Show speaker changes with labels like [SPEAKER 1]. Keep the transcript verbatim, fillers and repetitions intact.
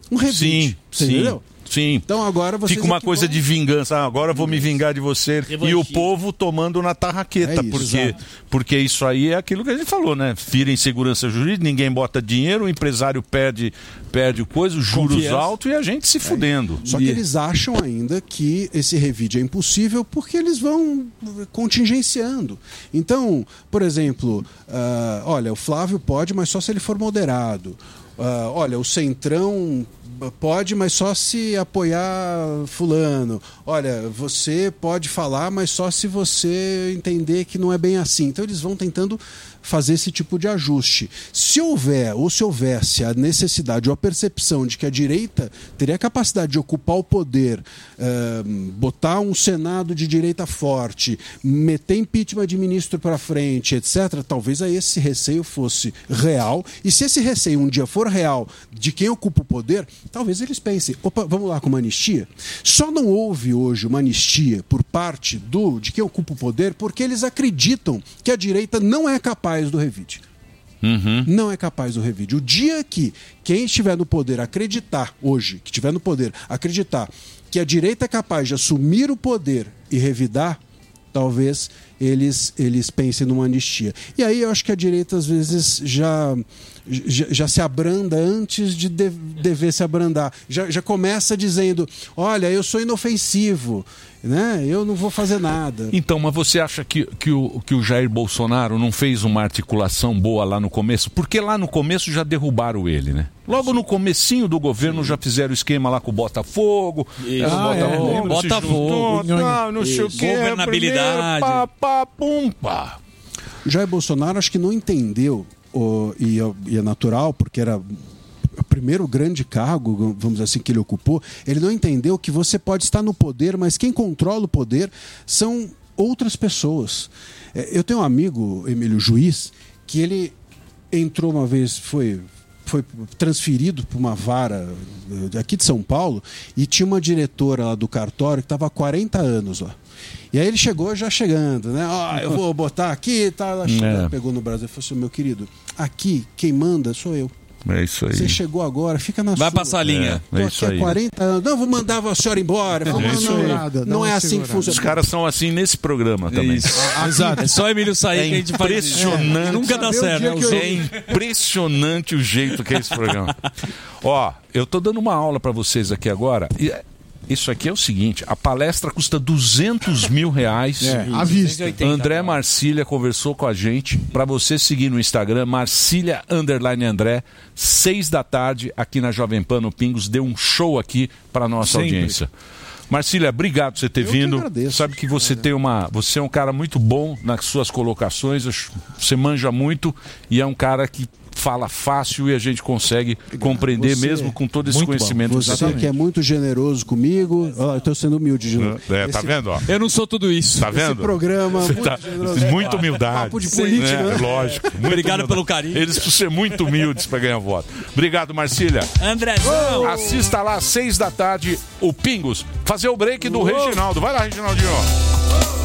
[SPEAKER 1] um revide.
[SPEAKER 2] Sim,
[SPEAKER 1] entendeu?
[SPEAKER 2] sim. Sim.
[SPEAKER 1] Então agora vocês
[SPEAKER 2] fica uma coisa
[SPEAKER 1] vão...
[SPEAKER 2] de vingança. Ah, agora eu vou me vingar de você.
[SPEAKER 3] Revanchinho.
[SPEAKER 2] E o povo tomando na tarraqueta.
[SPEAKER 1] É isso,
[SPEAKER 2] porque,
[SPEAKER 1] exato.
[SPEAKER 2] porque isso aí é aquilo que a gente falou, né? Vira insegurança jurídica, ninguém bota dinheiro, o empresário perde, perde coisa, os juros
[SPEAKER 3] Confiança.
[SPEAKER 2] altos e a gente se fudendo.
[SPEAKER 1] Só que eles acham ainda que esse revide é impossível porque eles vão contingenciando. Então, por exemplo, uh, olha, o Flávio pode, mas só se ele for moderado. Uh, olha, o Centrão pode, mas só se apoiar fulano. Olha, você pode falar, mas só se você entender que não é bem assim. Então eles vão tentando fazer esse tipo de ajuste. Se houver, ou se houvesse a necessidade ou a percepção de que a direita teria a capacidade de ocupar o poder, uh, botar um Senado de direita forte, meter impeachment de ministro para frente, etcétera, talvez aí esse receio fosse real. E se esse receio um dia for real de quem ocupa o poder, talvez eles pensem, opa, vamos lá com uma anistia? Só não houve hoje uma anistia por parte do, de quem ocupa o poder porque eles acreditam que a direita não é capaz do revide.
[SPEAKER 2] Uhum.
[SPEAKER 1] Não é capaz do revide. O dia que quem estiver no poder acreditar, hoje, que estiver no poder, acreditar que a direita é capaz de assumir o poder e revidar, talvez eles, eles pensem numa anistia. E aí eu acho que a direita às vezes já, já, já se abranda antes de, de dever se abrandar. Já, já começa dizendo, olha, eu sou inofensivo, né? Eu não vou fazer nada.
[SPEAKER 2] Então, mas você acha que, que, o, que o Jair Bolsonaro não fez uma articulação boa lá no começo? Porque lá no começo já derrubaram ele, né? Logo no comecinho do governo já fizeram o esquema lá com o Botafogo.
[SPEAKER 3] Isso.
[SPEAKER 2] Ah, Botafogo,
[SPEAKER 3] é, Botafogo.
[SPEAKER 2] Não, não sei o que.
[SPEAKER 3] Governabilidade.
[SPEAKER 2] Pá, pá, pum, pá.
[SPEAKER 1] Jair Bolsonaro acho que não entendeu, oh, e, e é natural, porque era o primeiro grande cargo, vamos dizer assim, que ele ocupou. Ele não entendeu que você pode estar no poder, mas quem controla o poder são outras pessoas. Eu tenho um amigo, Emílio Juiz, que ele entrou uma vez, foi... foi transferido para uma vara aqui de São Paulo e tinha uma diretora lá do cartório que estava há quarenta anos lá. E aí ele chegou já chegando, né? Ó, eu vou botar aqui, tá? Ela chegou,
[SPEAKER 2] É.
[SPEAKER 1] pegou no Brasil e falou assim, meu querido, aqui quem manda sou eu.
[SPEAKER 2] É isso aí.
[SPEAKER 1] Você chegou agora, fica na
[SPEAKER 3] Vai
[SPEAKER 1] sua.
[SPEAKER 3] passar a linha.
[SPEAKER 2] É,
[SPEAKER 1] Tô
[SPEAKER 2] é
[SPEAKER 1] aqui
[SPEAKER 2] isso
[SPEAKER 1] há
[SPEAKER 2] aí.
[SPEAKER 1] quarenta anos. Não, vou mandar a senhora embora. Falei,
[SPEAKER 2] É
[SPEAKER 1] não,
[SPEAKER 2] isso
[SPEAKER 1] não,
[SPEAKER 2] aí.
[SPEAKER 1] não, não
[SPEAKER 4] Dá
[SPEAKER 1] é
[SPEAKER 4] uma
[SPEAKER 1] assim que
[SPEAKER 4] segurada.
[SPEAKER 1] funciona.
[SPEAKER 2] Os caras são assim nesse programa também.
[SPEAKER 3] Exato. É só Emílio sair
[SPEAKER 2] É
[SPEAKER 3] que a gente faz.
[SPEAKER 2] impressionante.
[SPEAKER 3] É, nunca dá
[SPEAKER 1] Saber o
[SPEAKER 3] certo.
[SPEAKER 1] dia
[SPEAKER 3] né?
[SPEAKER 1] que eu-
[SPEAKER 2] É impressionante o jeito que é esse programa. Ó, eu tô dando uma aula para vocês aqui agora. E isso aqui é o seguinte: a palestra custa duzentos mil reais.
[SPEAKER 4] É, à vista.
[SPEAKER 2] André Marcília conversou com a gente. Para você seguir no Instagram, Marcília underline André, seis da tarde, aqui na Jovem Pan, no Pingos. Deu um show aqui para nossa
[SPEAKER 3] Sempre.
[SPEAKER 2] audiência. Marcília, obrigado por você ter
[SPEAKER 1] Eu que
[SPEAKER 2] vindo.
[SPEAKER 1] agradeço.
[SPEAKER 2] Sabe que você tem uma. Você é um cara muito bom nas suas colocações. acho- Você manja muito e é um cara que fala fácil e a gente consegue compreender
[SPEAKER 1] Você-
[SPEAKER 2] mesmo com todo esse
[SPEAKER 3] Muito bom.
[SPEAKER 2] conhecimento.
[SPEAKER 1] Você que é muito generoso comigo. Ó, eu estou sendo humilde de novo.
[SPEAKER 2] É, tá
[SPEAKER 1] Esse-
[SPEAKER 2] vendo? Ó?
[SPEAKER 3] Eu não sou tudo isso.
[SPEAKER 2] Tá
[SPEAKER 1] Esse
[SPEAKER 2] vendo?
[SPEAKER 1] programa
[SPEAKER 2] Você
[SPEAKER 1] muito
[SPEAKER 2] tá-
[SPEAKER 1] generoso.
[SPEAKER 2] muita humildade.
[SPEAKER 1] Papo de política,
[SPEAKER 2] né?
[SPEAKER 1] né?
[SPEAKER 2] Lógico. muita
[SPEAKER 3] Obrigado
[SPEAKER 2] humildade.
[SPEAKER 3] pelo carinho.
[SPEAKER 2] Eles precisam ser muito humildes para ganhar voto. Obrigado, Marcília.
[SPEAKER 3] Andrezão.
[SPEAKER 2] Assista lá às seis da tarde o Pingos. Fazer o break do Reginaldo. Vai lá, Reginaldinho.